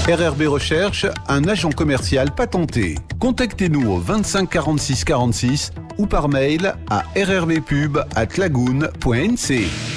RRB Recherche, un agent commercial patenté. Contactez-nous au 25 46 46 ou par mail à rrbpub@lagoon.nc.